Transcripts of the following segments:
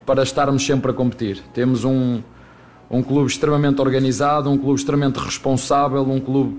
para estarmos sempre a competir. Temos um clube extremamente organizado, um clube extremamente responsável, um clube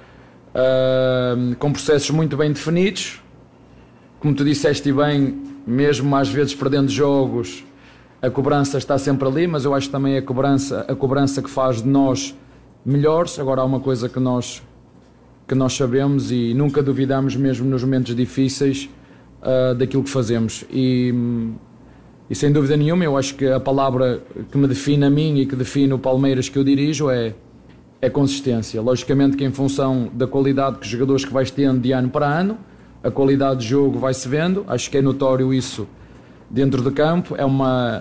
com processos muito bem definidos. Como tu disseste bem, mesmo às vezes perdendo jogos, a cobrança está sempre ali, mas eu acho que também a cobrança que faz de nós melhores. Agora há uma coisa que nós sabemos e nunca duvidamos, mesmo nos momentos difíceis, daquilo que fazemos. E sem dúvida nenhuma, eu acho que a palavra que me define a mim e que define o Palmeiras que eu dirijo é consistência. Logicamente que em função da qualidade que os jogadores que vais tendo de ano para ano, a qualidade de jogo vai-se vendo. Acho que é notório isso dentro do campo. É uma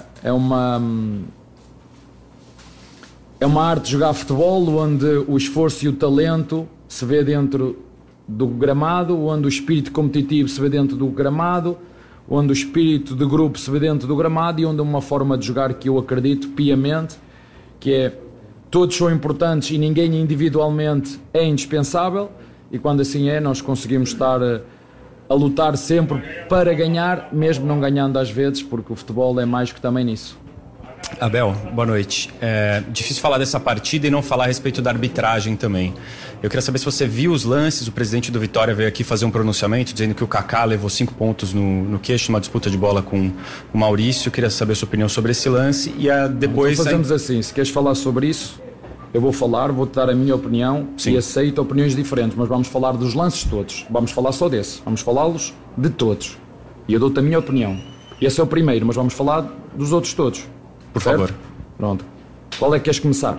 arte de jogar futebol onde o esforço e o talento se vê dentro do gramado, onde o espírito competitivo se vê dentro do gramado, onde o espírito de grupo se vê dentro do gramado e onde uma forma de jogar que eu acredito piamente, que é todos são importantes e ninguém individualmente é indispensável, e quando assim é, nós conseguimos estar a lutar sempre para ganhar, mesmo não ganhando às vezes, porque o futebol é mais que também nisso. Abel, boa noite. É difícil falar dessa partida e não falar a respeito da arbitragem também. Eu queria saber se você viu os lances. O presidente do Vitória veio aqui fazer um pronunciamento dizendo que o Kaká levou 5 pontos no queixo numa disputa de bola com o Maurício. Eu queria saber a sua opinião sobre esse lance e depois... Então fazemos assim, se queres falar sobre isso, eu vou-te dar a minha opinião. Sim. E aceito opiniões diferentes, mas vamos falar dos lances todos. Vamos falar só desse, vamos falá-los de todos. E eu dou-te a minha opinião. Esse é o primeiro, mas vamos falar dos outros todos. Por favor. Pronto. Qual é que queres começar?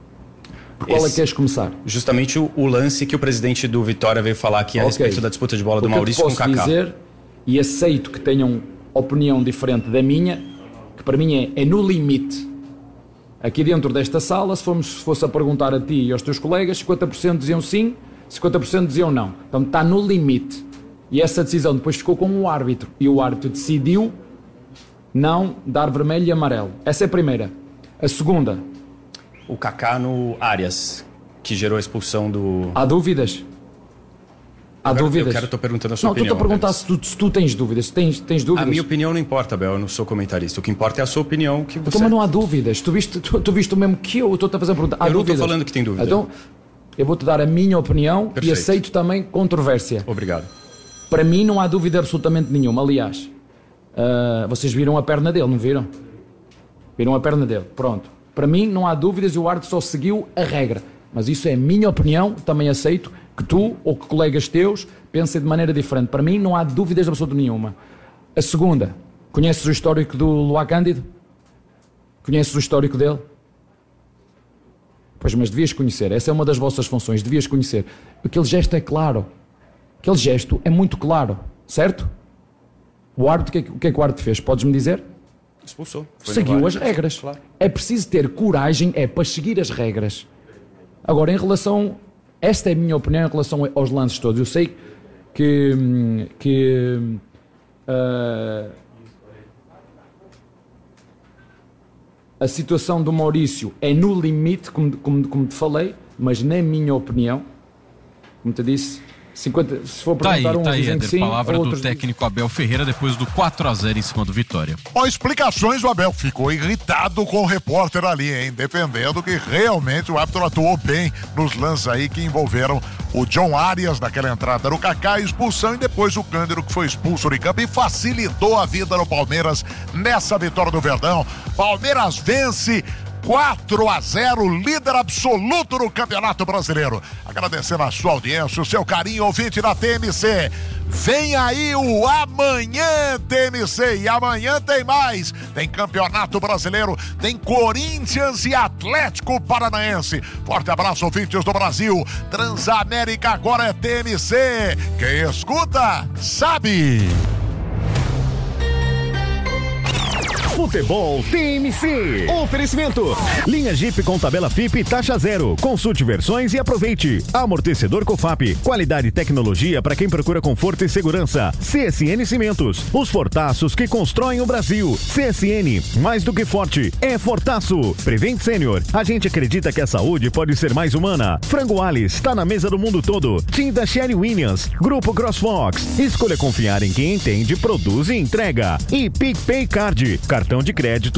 É que queres começar? Justamente o lance que o presidente do Vitória veio falar aqui a respeito da disputa de bola do Maurício com o Kaká. Dizer, e aceito que tenham opinião diferente da minha, que para mim é no limite. Aqui dentro desta sala, se fosse a perguntar a ti e aos teus colegas, 50% diziam sim, 50% diziam não. Então está no limite. E essa decisão depois ficou com o árbitro. E o árbitro decidiu não dar vermelho e amarelo. Essa é a primeira. A segunda. O Kaká no Arias, que gerou a expulsão do... Há dúvidas? Estou perguntando a sua opinião. Não, estou a perguntar se tu tens dúvidas. Tens dúvidas? A minha opinião não importa, Abel, eu não sou comentarista. O que importa é a sua opinião. Que você... Então, mas não há dúvidas. Tu viste o mesmo que eu estou-te a fazer a pergunta. Há eu dúvidas? não estou falando que tem dúvida. Então, eu vou-te dar a minha opinião. Perfeito. E aceito também controvérsia. Obrigado. Para mim não há dúvida absolutamente nenhuma. Aliás, vocês viram a perna dele, não viram? Viram a perna dele. Pronto. Para mim não há dúvidas e o árbitro só seguiu a regra. Mas isso é a minha opinião. Também aceito que tu ou que colegas teus pensem de maneira diferente. Para mim não há dúvidas absolutamente nenhuma. A segunda. Conheces o histórico do Luá Cândido? Conheces o histórico dele? Pois, mas devias conhecer. Essa é uma das vossas funções. Devias conhecer. Aquele gesto é claro. Aquele gesto é muito claro. Certo? O árbitro, o que é que o árbitro fez? Podes-me dizer? Expulsou. Seguiu as regras. Claro. É preciso ter coragem para seguir as regras. Agora, em relação... Esta é a minha opinião em relação aos lances todos. Eu sei que a situação do Maurício é no limite, como te falei, mas na minha opinião, como te disse... 50, se for perguntar tá aí, sim, palavra outros... do técnico Abel Ferreira depois do 4-0 em cima do Vitória. Com explicações, o Abel ficou irritado com o repórter ali, hein? Defendendo que realmente o árbitro atuou bem nos lances aí que envolveram o John Arias naquela entrada no Kaká, expulsão, e depois o Cândido, que foi expulso de campo e facilitou a vida no Palmeiras nessa vitória do Verdão. Palmeiras vence 4-0, líder absoluto no Campeonato Brasileiro. Agradecendo a sua audiência, o seu carinho, ouvinte da TMC. Vem aí o Amanhã TMC, e amanhã tem mais. Tem Campeonato Brasileiro, tem Corinthians e Atlético Paranaense. Forte abraço, ouvintes do Brasil. Transamérica agora é TMC. Quem escuta, sabe. Futebol TMC. Oferecimento. Linha Jeep com tabela FIP taxa zero. Consulte versões e aproveite. Amortecedor Cofap. Qualidade e tecnologia para quem procura conforto e segurança. CSN Cimentos. Os fortaços que constroem o Brasil. CSN. Mais do que forte. É fortaço. Prevent Sênior. A gente acredita que a saúde pode ser mais humana. Frango Alice. Está na mesa do mundo todo. Tinta Sherry Williams. Grupo CrossFox. Escolha confiar em quem entende, produz e entrega. E PicPay Card. Cartão cartão de crédito